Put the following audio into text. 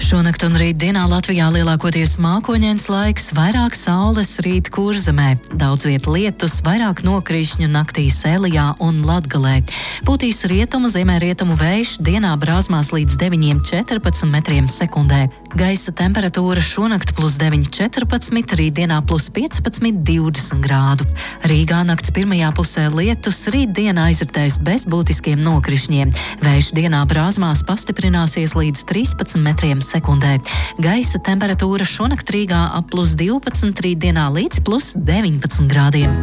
Šonakt un rītdienā Latvijā lielākoties mākoņains laiks, vairāk saules rīt Kurzemē. Daudz viet lietus, vairāk nokrišņu naktī Sēlijā un Latgalē. Pūtīs rietumu, ziemeļrietumu vējš, dienā brāzmās līdz 9–14 metriem sekundē. Gaisa temperatūra šonakt +9–14, rītdienā +15–20 grādu. Rīgā nakts pirmajā pusē lietus, rītdienā aizritēs bez būtiskiem nokrišņiem. Vējš dienā brāzmās pastiprināsies līdz 13 metriem sekundē. Gaisa temperatūra šonakt Rīgā ap +12, rītdienā līdz +19 grādiem.